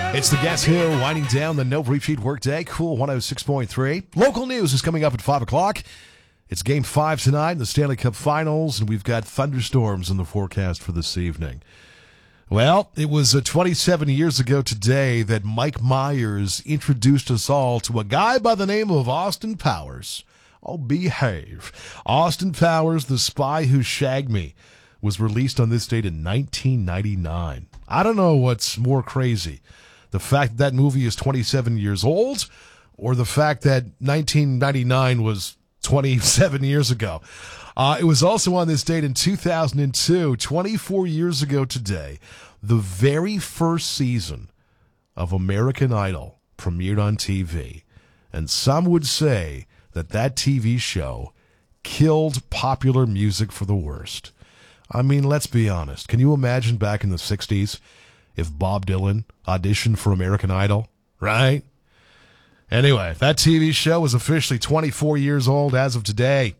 It's the Guess Who winding down the no repeat workday. Cool 106.3. Local news is coming up at 5 o'clock. It's Game 5 tonight in the Stanley Cup Finals, and we've got thunderstorms in the forecast for this evening. Well, it was 27 years ago today that Mike Myers introduced us all to a guy by the name of Austin Powers. Oh, behave. Austin Powers, The Spy Who Shagged Me, was released on this date in 1999. I don't know what's more crazy. The fact that movie is 27 years old, or the fact that 1999 was 27 years ago. It was also on this date in 2002, 24 years ago today, the very first season of American Idol premiered on TV. And some would say that TV show killed popular music for the worst. I mean, let's be honest. Can you imagine back in the 60s if Bob Dylan auditioned for American Idol? Right? Anyway, that TV show is officially 24 years old as of today.